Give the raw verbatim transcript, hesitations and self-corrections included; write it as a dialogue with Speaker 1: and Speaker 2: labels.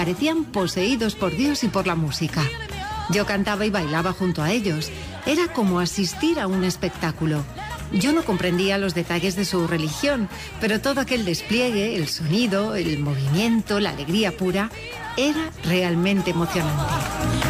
Speaker 1: parecían poseídos por Dios y por la música. Yo cantaba y bailaba junto a ellos. Era como asistir a un espectáculo. Yo no comprendía los detalles de su religión, pero todo aquel despliegue, el sonido, el movimiento, la alegría pura, era realmente emocionante.